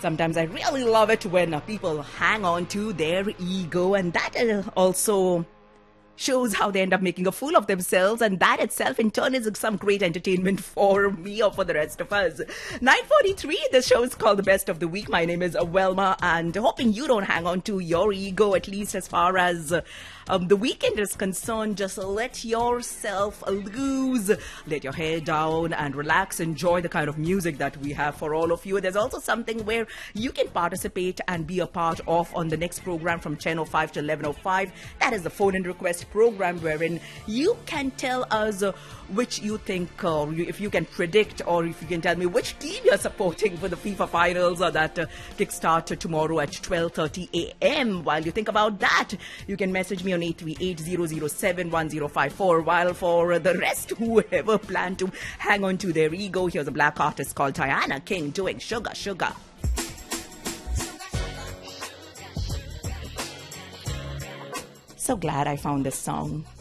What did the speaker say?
Sometimes I really love it when people hang on to their ego, and that also shows how they end up making a fool of themselves, and that itself in turn is some great entertainment for me or for the rest of us. 9:43, this show is called The Best of the Week. My name is Welma, and hoping you don't hang on to your ego, at least as far as the weekend is concerned. Just let yourself loose, let your hair down and relax. Enjoy the kind of music that we have for all of you. There's also something where you can participate and be a part of on the next program from 10:05 to 11:05. That is the phone in request program, wherein you can tell us which you think, or if you can predict, or if you can tell me which team you're supporting for the FIFA finals that kickstart tomorrow at 12:30 a.m. While you think about that, you can message me on 838-007-1054. While for the rest, whoever plan to hang on to their ego, here's a black artist called Diana King doing Sugar Sugar. So glad I found this song.